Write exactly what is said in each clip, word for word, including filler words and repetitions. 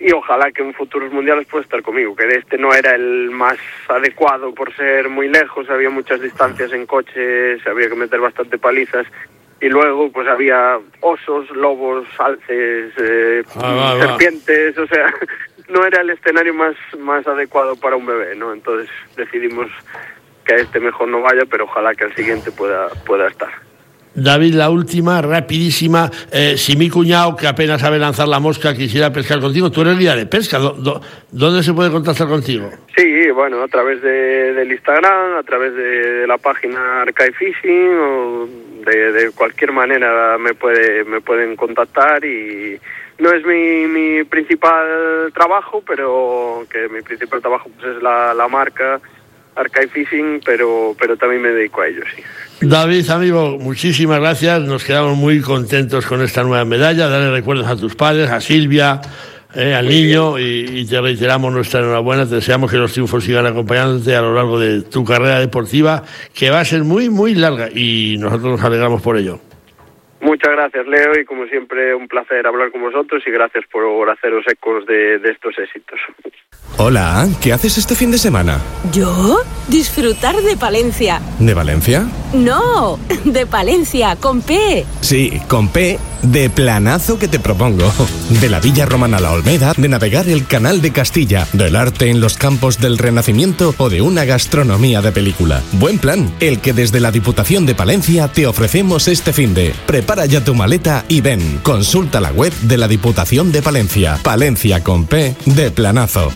y ojalá que en futuros mundiales pueda estar conmigo, que este no era el más adecuado por ser muy lejos, había muchas distancias en coche, se había que meter bastante palizas, y luego pues había osos, lobos, alces, eh, ah, serpientes, o sea, no era el escenario más, más adecuado para un bebé, ¿no? Entonces decidimos que a este mejor no vaya, pero ojalá que al siguiente pueda, pueda estar. David, la última, rapidísima. Eh, si mi cuñado, que apenas sabe lanzar la mosca, quisiera pescar contigo, tú eres guía de pesca. ¿Dó, dó, ¿Dónde se puede contactar contigo? Sí, bueno, a través de, del Instagram, a través de, de la página Archive Fishing, o de, de cualquier manera me puede me pueden contactar. Y no es mi, mi principal trabajo, pero que mi principal trabajo pues es la, la marca Archive Fishing, pero, pero también me dedico a ello, sí. David, amigo, muchísimas gracias. Nos quedamos muy contentos con esta nueva medalla. Dale recuerdos a tus padres, a Silvia, eh, al muy niño, y, y te reiteramos nuestra enhorabuena. Te deseamos que los triunfos sigan acompañándote a lo largo de tu carrera deportiva, que va a ser muy, muy larga, y nosotros nos alegramos por ello. Muchas gracias, Leo, y como siempre un placer hablar con vosotros, y gracias por haceros ecos de, de estos éxitos. Hola, ¿qué haces este fin de semana? ¿Yo? Disfrutar de Palencia. ¿De Valencia? No, de Palencia, con P. Sí, con P, de planazo que te propongo. De la Villa Romana La Olmeda, de navegar el Canal de Castilla, del arte en los campos del Renacimiento o de una gastronomía de película. Buen plan, el que desde la Diputación de Palencia te ofrecemos este finde. Prepara ya tu maleta y ven. Consulta la web de la Diputación de Palencia. Palencia con P, de planazo.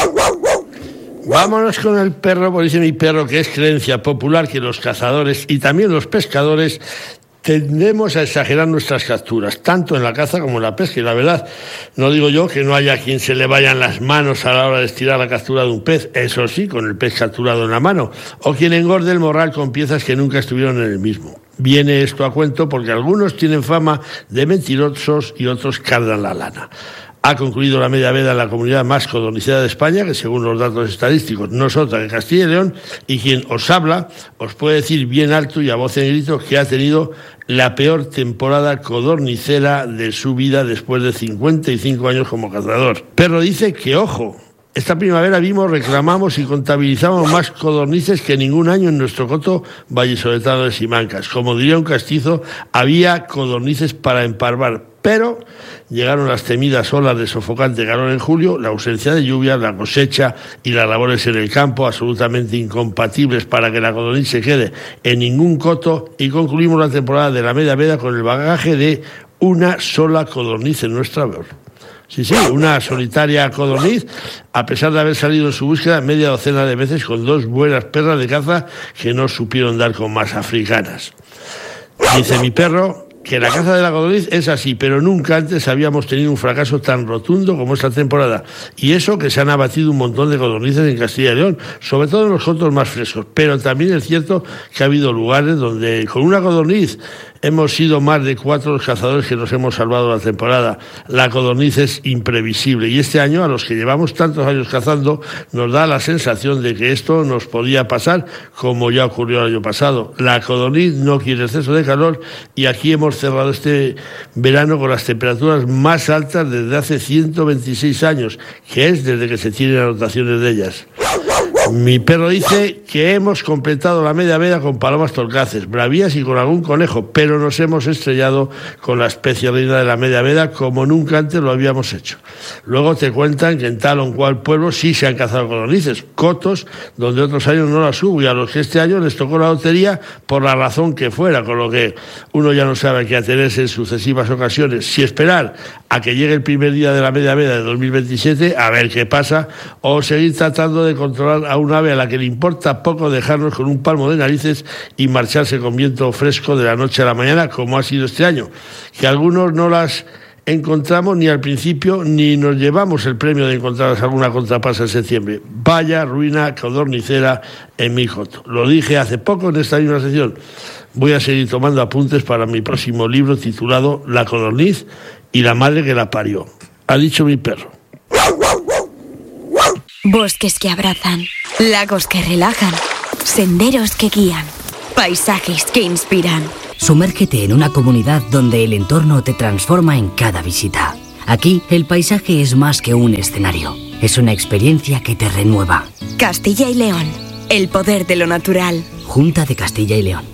Vámonos con el perro, porque dice mi perro que es creencia popular que los cazadores y también los pescadores tendemos a exagerar nuestras capturas, tanto en la caza como en la pesca. Y la verdad, no digo yo que no haya quien se le vayan las manos a la hora de estirar la captura de un pez, eso sí, con el pez capturado en la mano, o quien engorde el morral con piezas que nunca estuvieron en el mismo. Viene esto a cuento porque algunos tienen fama de mentirosos y otros cardan la lana. Ha concluido la media veda en la comunidad más codornicera de España, que según los datos estadísticos no es otra que Castilla y León, y quien os habla os puede decir bien alto y a voz en grito que ha tenido la peor temporada codornicera de su vida después de cincuenta y cinco años como cazador. Pero dice que, ojo, esta primavera vimos, reclamamos y contabilizamos más codornices que ningún año en nuestro coto vallisoletano de Simancas. Como diría un castizo, había codornices para emparvar, pero llegaron las temidas olas de sofocante calor en julio, la ausencia de lluvia, la cosecha y las labores en el campo, absolutamente incompatibles para que la codorniz se quede en ningún coto, y concluimos la temporada de la media veda con el bagaje de una sola codorniz en nuestra voz. Sí, sí, una solitaria codorniz, a pesar de haber salido en su búsqueda media docena de veces con dos buenas perras de caza que no supieron dar con más africanas. Dice mi perro que la caza de la codorniz es así, pero nunca antes habíamos tenido un fracaso tan rotundo como esta temporada. Y eso que se han abatido un montón de codornices en Castilla y León, sobre todo en los cotos más frescos. Pero también es cierto que ha habido lugares donde con una codorniz hemos sido más de cuatro los cazadores que nos hemos salvado la temporada. La codorniz es imprevisible, y este año, a los que llevamos tantos años cazando, nos da la sensación de que esto nos podía pasar como ya ocurrió el año pasado. La codorniz no quiere exceso de calor, y aquí hemos cerrado este verano con las temperaturas más altas desde hace ciento veintiséis años, que es desde que se tienen anotaciones de ellas. Mi perro dice que hemos completado la media veda con palomas torcaces, bravías y con algún conejo, pero nos hemos estrellado con la especie reina de la media veda como nunca antes lo habíamos hecho. Luego te cuentan que en tal o cual pueblo sí se han cazado codornices, cotos donde otros años no las hubo, y a los que este año les tocó la lotería por la razón que fuera, con lo que uno ya no sabe a qué atenerse en sucesivas ocasiones, si esperar a que llegue el primer día de la media veda de dos mil veintisiete, a ver qué pasa, o seguir tratando de controlar a un ave a la que le importa poco dejarnos con un palmo de narices y marcharse con viento fresco de la noche a la mañana, como ha sido este año, que algunos no las encontramos ni al principio ni nos llevamos el premio de encontrarlas alguna contrapasa en septiembre. Vaya ruina codornicera en mi coto. Lo dije hace poco en esta misma sección. Voy a seguir tomando apuntes para mi próximo libro titulado La codorniz y la madre que la parió. Ha dicho mi perro. Bosques que abrazan, lagos que relajan, senderos que guían, paisajes que inspiran. Sumérgete en una comunidad donde el entorno te transforma en cada visita. Aquí el paisaje es más que un escenario, es una experiencia que te renueva. Castilla y León, el poder de lo natural. Junta de Castilla y León.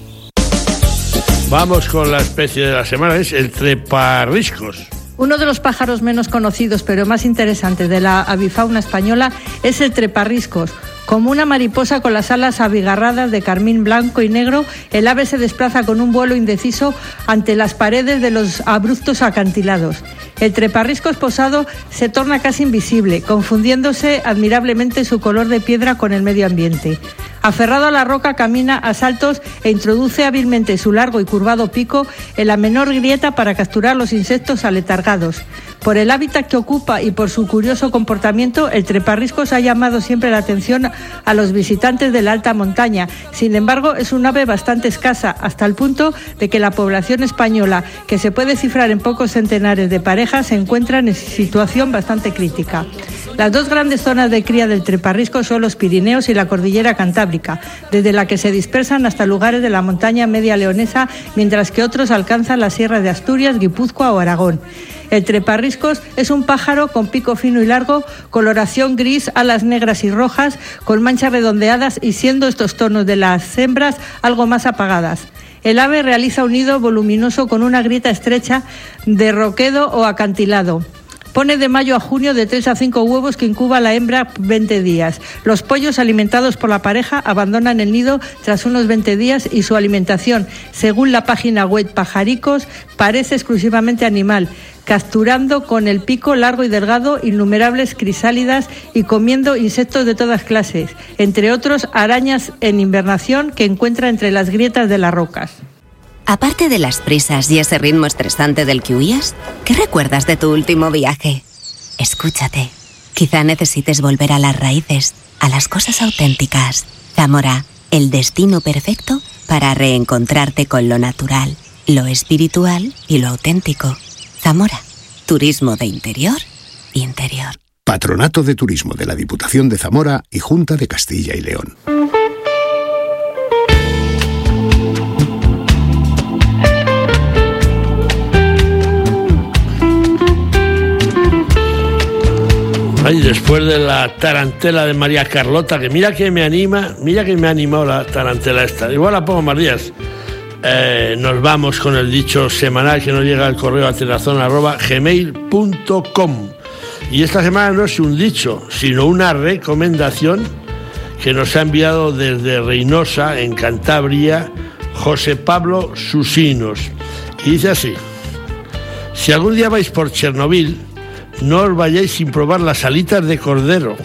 Vamos con la especie de la semana, es el treparriscos. Uno de los pájaros menos conocidos pero más interesantes de la avifauna española es el treparriscos. Como una mariposa con las alas abigarradas de carmín blanco y negro, el ave se desplaza con un vuelo indeciso ante las paredes de los abruptos acantilados. El treparriscos posado se torna casi invisible, confundiéndose admirablemente su color de piedra con el medio ambiente. Aferrado a la roca, camina a saltos e introduce hábilmente su largo y curvado pico en la menor grieta para capturar los insectos aletargados. Por el hábitat que ocupa y por su curioso comportamiento, el treparriscos ha llamado siempre la atención a los visitantes de la alta montaña. Sin embargo, es un ave bastante escasa, hasta el punto de que la población española, que se puede cifrar en pocos centenares de parejas, se encuentra en situación bastante crítica. Las dos grandes zonas de cría del treparriscos son los Pirineos y la Cordillera Cantábrica, desde la que se dispersan hasta lugares de la montaña media leonesa, mientras que otros alcanzan las sierras de Asturias, Guipúzcoa o Aragón. El treparriscos es un pájaro con pico fino y largo, coloración gris, alas negras y rojas, con manchas redondeadas y siendo estos tonos de las hembras algo más apagadas. El ave realiza un nido voluminoso con una grieta estrecha de roquedo o acantilado. Pone de mayo a junio de tres a cinco huevos que incuba la hembra veinte días. Los pollos alimentados por la pareja abandonan el nido tras unos veinte días y su alimentación, según la página web Pajaricos, parece exclusivamente animal, capturando con el pico largo y delgado innumerables crisálidas y comiendo insectos de todas clases, entre otros arañas en invernación que encuentra entre las grietas de las rocas. Aparte de las prisas y ese ritmo estresante del que huías, ¿qué recuerdas de tu último viaje? Escúchate. Quizá necesites volver a las raíces, a las cosas auténticas. Zamora, el destino perfecto para reencontrarte con lo natural, lo espiritual y lo auténtico. Zamora, turismo de interior y interior. Patronato de Turismo de la Diputación de Zamora y Junta de Castilla y León. Ay, después de la tarantela de María Carlota, que mira que me anima, mira que me ha animado la tarantela esta. Igual la pongo más días. Eh, nos vamos con el dicho semanal que nos llega al correo atenazón arroba gmail punto com. Y esta semana no es un dicho, sino una recomendación que nos ha enviado desde Reynosa, en Cantabria, José Pablo Susinos. Y dice así: si algún día vais por Chernobyl, no os vayáis sin probar las alitas de cordero.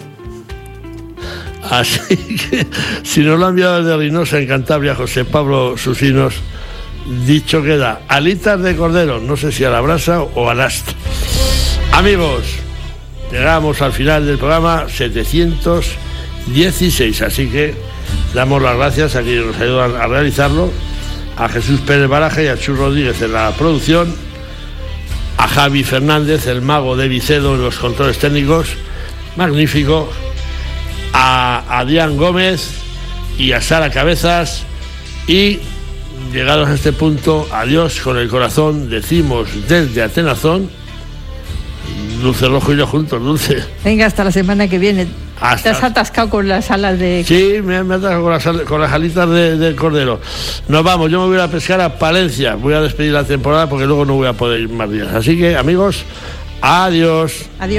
Así que, si nos lo ha enviado desde Reynosa, en Cantabria, José Pablo Susinos, dicho queda, alitas de cordero, no sé si a la brasa o al asta. Amigos, llegamos al final del programa setecientos dieciséis, así que damos las gracias a quienes nos ayudan a realizarlo, a Jesús Pérez Baraja y a Chus Rodríguez en la producción, a Javi Fernández, el mago de Vicedo, en los controles técnicos, magnífico, a Adrián Gómez y a Sara Cabezas, y llegados a este punto, adiós con el corazón, decimos desde Atenazón, Dulce Rojo y yo juntos, Dulce. Venga, hasta la semana que viene. Hasta. Te has atascado con las alas de... Sí, me, me he atascado con las, con las alitas de, de cordero. Nos vamos, yo me voy a ir a pescar a Palencia. Voy a despedir la temporada porque luego no voy a poder ir más días. Así que, amigos, adiós. Adiós.